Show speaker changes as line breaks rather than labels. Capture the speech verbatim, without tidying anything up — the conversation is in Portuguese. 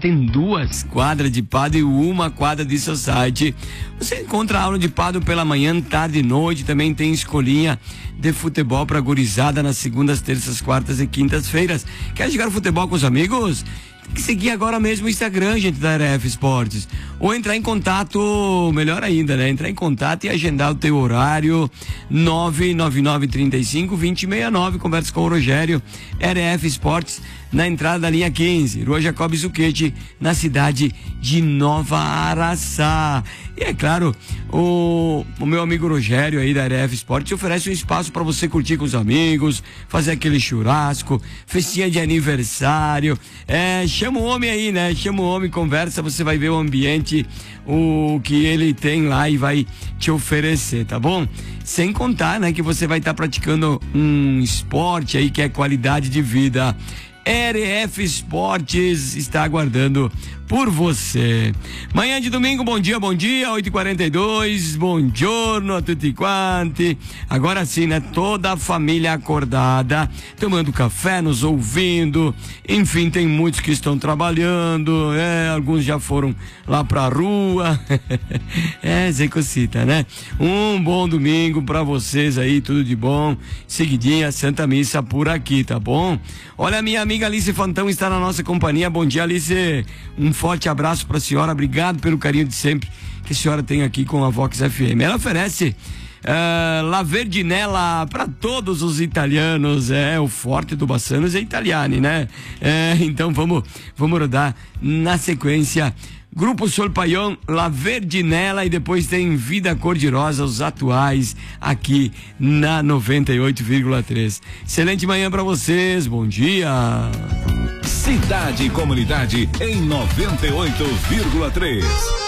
tem duas quadras de pádel e uma quadra de society. Você encontra aula de pádel pela manhã, tarde e noite. Também tem escolinha de futebol para gurizada nas segundas, terças, quartas e quintas-feiras. Quer jogar futebol com os amigos? Tem que seguir agora mesmo o Instagram, gente, da R F Esportes. Ou entrar em contato, melhor ainda, né? Entrar em contato e agendar o teu horário. nove nove nove, três cinco, dois zero seis nove. Conversa com o Rogério. R F Esportes, na entrada da linha quinze. Rua Jacob Zucchetti, na cidade de Nova Araçá. E é claro, o, o meu amigo Rogério aí da R F Esportes oferece um espaço para você curtir com os amigos, fazer aquele churrasco, festinha de aniversário. É, chama o homem aí, né? Chama o homem, conversa, você vai ver o ambiente, o que ele tem lá e vai te oferecer, tá bom? Sem contar, né, que você vai estar tá praticando um esporte aí que é qualidade de vida. R F Esportes está aguardando por você. Manhã de domingo, bom dia, bom dia, oito e quarenta e dois, bom giorno a tutti quanti. Agora sim, né, toda a família acordada, tomando café, nos ouvindo. Enfim, tem muitos que estão trabalhando, é, alguns já foram lá pra rua. É, Zé Cocita, né? Um bom domingo pra vocês aí, tudo de bom. Seguidinha, Santa Missa por aqui, tá bom? Olha, minha amiga Alice Fantão está na nossa companhia. Bom dia, Alice. Um forte abraço para a senhora. Obrigado pelo carinho de sempre que a senhora tem aqui com a Vox F M. Ela oferece uh, La Verdinella para todos os italianos. É, o forte do Bassanos é italiano, né? É, então vamos, vamos rodar na sequência. Grupo Sol Paião, La Verdinella, e depois tem Vida Cor-de-Rosa, os atuais, aqui na noventa e oito vírgula três. Excelente manhã para vocês, bom dia.
Cidade e Comunidade em noventa e oito vírgula três.